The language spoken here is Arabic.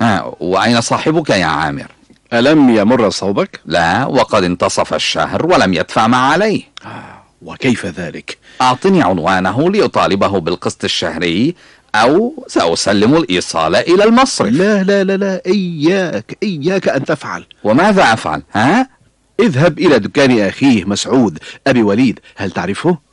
وأين صاحبك يا عامر؟ ألم يمر صوبك؟ لا، وقد انتصف الشهر ولم يدفع ما عليه. وكيف ذلك؟ أعطني عنوانه ليطالبه بالقسط الشهري، أو سأسلم الإيصال إلى المصرف. لا لا لا لا، إياك أن تفعل. وماذا أفعل؟ اذهب إلى دكان أخيه مسعود أبي وليد، هل تعرفه؟